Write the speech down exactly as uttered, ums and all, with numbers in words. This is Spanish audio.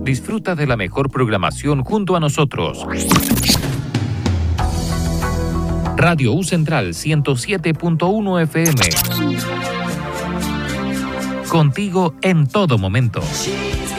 Disfruta de la mejor programación junto a nosotros. Radio U Central ciento siete punto uno F M. Contigo en todo momento.